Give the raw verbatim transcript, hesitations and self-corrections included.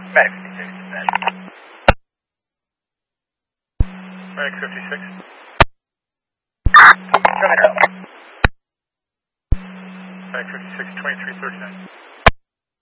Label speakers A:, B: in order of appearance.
A: Medic fifty-six, dispatch.
B: Medic fifty-six.
A: Show me that.
B: Medic fifty-six, twenty-three thirty-nine.